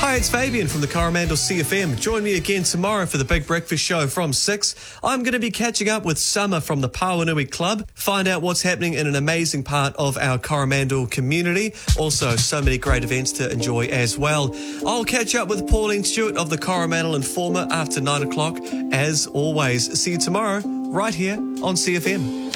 Hi, it's Fabian from the Coromandel CFM. Join me again tomorrow for the Big Breakfast Show from 6. I'm going to be catching up with Summer from the Pawanui Club, find out what's happening in an amazing part of our Coromandel community. Also, so many great events to enjoy as well. I'll catch up with Pauline Stewart of the Coromandel Informer after 9 o'clock. As always, see you tomorrow right here on CFM.